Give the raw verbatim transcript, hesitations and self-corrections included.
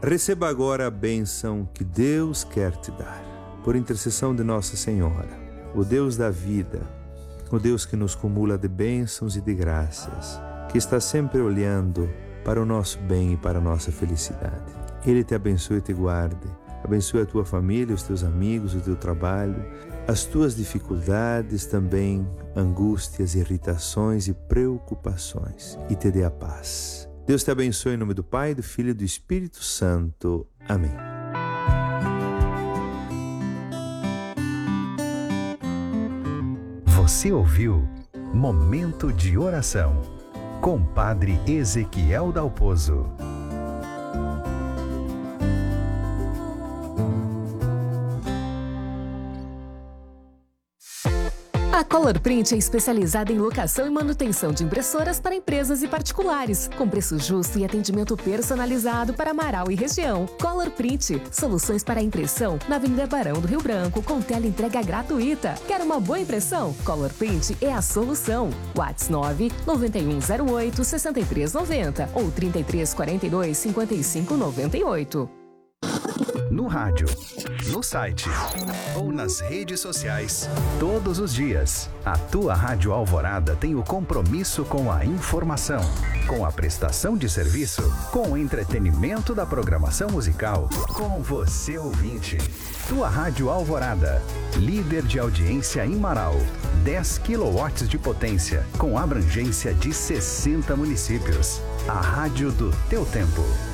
Receba agora a bênção que Deus quer te dar. Por intercessão de Nossa Senhora, o Deus da vida, o Deus que nos cumula de bênçãos e de graças, que está sempre olhando para o nosso bem e para a nossa felicidade. Ele te abençoe e te guarde. Abençoe a tua família, os teus amigos, o teu trabalho, as tuas dificuldades, também angústias, irritações e preocupações, e te dê a paz. Deus te abençoe em nome do Pai, do Filho e do Espírito Santo. Amém. Você ouviu Momento de Oração com Padre Ezequiel Dalpozo. A Color Print é especializada em locação e manutenção de impressoras para empresas e particulares, com preço justo e atendimento personalizado para Amaral e região. Color Print, soluções para impressão na Avenida Barão do Rio Branco, com tela entrega gratuita. Quer uma boa impressão? Color Print é a solução. WhatsApp nove nove um zero oito seis três nove zero ou trinta e três quarenta e dois cinquenta e cinco noventa e oito. No rádio, no site ou nas redes sociais, todos os dias, a tua Rádio Alvorada tem o compromisso com a informação, com a prestação de serviço, com o entretenimento da programação musical, com você ouvinte. Tua Rádio Alvorada, líder de audiência em Marau, dez quilowatts de potência, com abrangência de sessenta municípios. A rádio do teu tempo.